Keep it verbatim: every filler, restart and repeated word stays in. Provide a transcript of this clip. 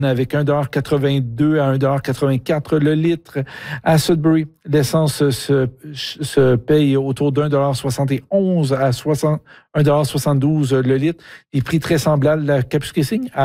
avec un dollar quatre-vingt-deux à un dollar quatre-vingt-quatre le litre. À Sudbury, l'essence se, se paye autour d'un dollar soixante et onze à un dollar soixante-douze le litre. Des prix très semblables à Kapuskasing, à